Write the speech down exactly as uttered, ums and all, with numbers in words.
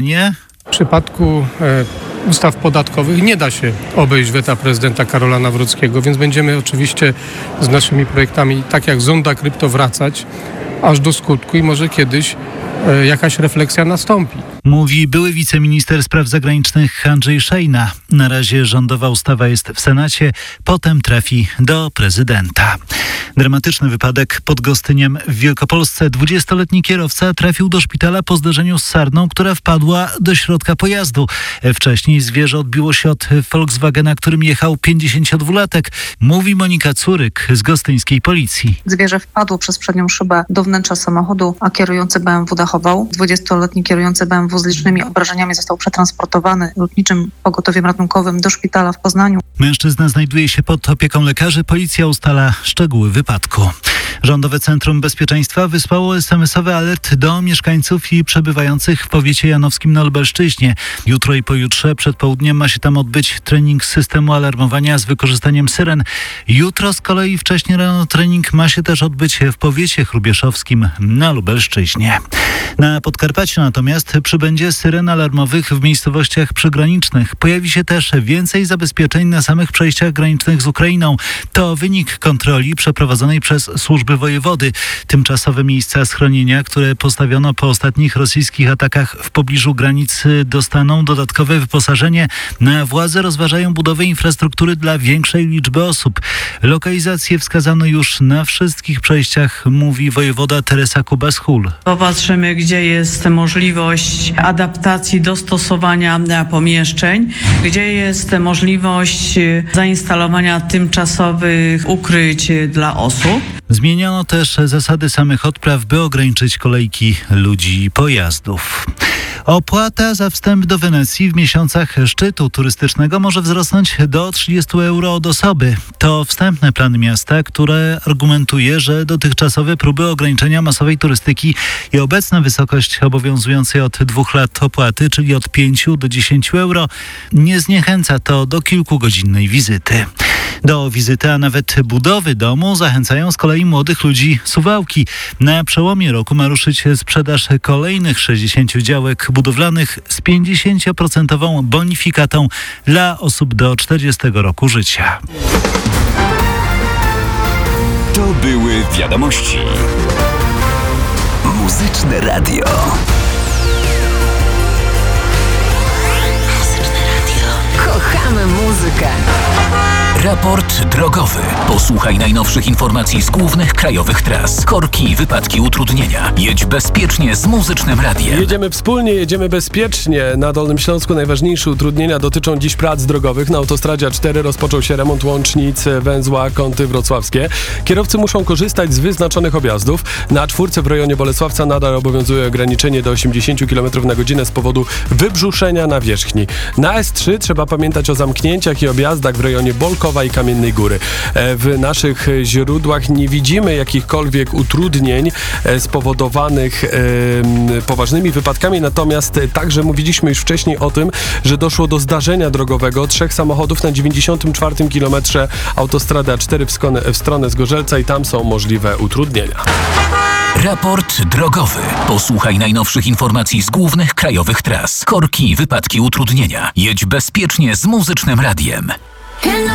Nie? W przypadku e, ustaw podatkowych nie da się obejść weta prezydenta Karola Nawrockiego, więc będziemy oczywiście z naszymi projektami, tak jak zonda krypto, wracać aż do skutku i może kiedyś e, jakaś refleksja nastąpi. Mówi były wiceminister spraw zagranicznych Andrzej Szejna. Na razie rządowa ustawa jest w Senacie, potem trafi do prezydenta. Dramatyczny wypadek pod Gostyniem w Wielkopolsce. dwudziestoletni kierowca trafił do szpitala po zderzeniu z sarną, która wpadła do środka pojazdu. Wcześniej zwierzę odbiło się od Volkswagena, którym jechał pięćdziesięciodwulatek. Mówi Monika Curyk z gostyńskiej policji. Zwierzę wpadło przez przednią szybę do wnętrza samochodu, a kierujący B M W dachował. dwudziestoletni kierujący B M W z licznymi obrażeniami został przetransportowany lotniczym pogotowiem ratunkowym do szpitala w Poznaniu. Mężczyzna znajduje się pod opieką lekarzy. Policja ustala szczegóły wypadku. Rządowe Centrum Bezpieczeństwa wysłało es em esowy alert do mieszkańców i przebywających w powiecie janowskim na Lubelszczyźnie. Jutro i pojutrze przed południem ma się tam odbyć trening systemu alarmowania z wykorzystaniem syren. Jutro z kolei wcześniej rano trening ma się też odbyć w powiecie chrubieszowskim na Lubelszczyźnie. Na Podkarpaciu natomiast przybędzie syren alarmowych w miejscowościach przygranicznych. Pojawi się też więcej zabezpieczeń na samych przejściach granicznych z Ukrainą. To wynik kontroli przeprowadzonej przez służby wojewody. Tymczasowe miejsca schronienia, które postawiono po ostatnich rosyjskich atakach w pobliżu granic, dostaną dodatkowe wyposażenie. Na władze rozważają budowę infrastruktury dla większej liczby osób. Lokalizację wskazano już na wszystkich przejściach, mówi wojewoda Teresa Kubas-Hul. Popatrzymy, gdzie jest możliwość adaptacji, dostosowania pomieszczeń, gdzie jest możliwość zainstalowania tymczasowych ukryć dla osób. Zmieniono też zasady samych odpraw, by ograniczyć kolejki ludzi i pojazdów. Opłata za wstęp do Wenecji w miesiącach szczytu turystycznego może wzrosnąć do trzydzieści euro od osoby. To wstępne plany miasta, które argumentuje, że dotychczasowe próby ograniczenia masowej turystyki i obecna wysokość obowiązującej od dwóch lat opłaty, czyli od pięciu do dziesięciu euro, nie zniechęca to do kilkugodzinnej wizyty. Do wizyty, a nawet budowy domu zachęcają z kolei młodych ludzi Suwałki. Na przełomie roku ma ruszyć sprzedaż kolejnych sześćdziesięciu działek budowlanych z pięćdziesięcioprocentową bonifikatą dla osób do czterdziestego roku życia. To były wiadomości. Muzyczne radio. Muzyczne radio. Kochamy muzykę. Raport drogowy. Posłuchaj najnowszych informacji z głównych krajowych tras. Korki, wypadki, utrudnienia. Jedź bezpiecznie z Muzycznym Radiem. Jedziemy wspólnie, jedziemy bezpiecznie. Na Dolnym Śląsku najważniejsze utrudnienia dotyczą dziś prac drogowych. Na autostradzie A cztery rozpoczął się remont łącznic węzła Kąty Wrocławskie. Kierowcy muszą korzystać z wyznaczonych objazdów. Na czwórce w rejonie Bolesławca nadal obowiązuje ograniczenie do osiemdziesiąt kilometrów na godzinę z powodu wybrzuszenia nawierzchni. Na S trzy trzeba pamiętać o zamknięciach i objazdach w rejonie Bolkowa i Kamiennej Góry. W naszych źródłach nie widzimy jakichkolwiek utrudnień spowodowanych e, poważnymi wypadkami, natomiast także mówiliśmy już wcześniej o tym, że doszło do zdarzenia drogowego trzech samochodów na dziewięćdziesiątym czwartym kilometrze autostrady A cztery w stronę, w stronę Zgorzelca i tam są możliwe utrudnienia. Raport drogowy. Posłuchaj najnowszych informacji z głównych krajowych tras. Korki, wypadki, utrudnienia. Jedź bezpiecznie z Muzycznym Radiem.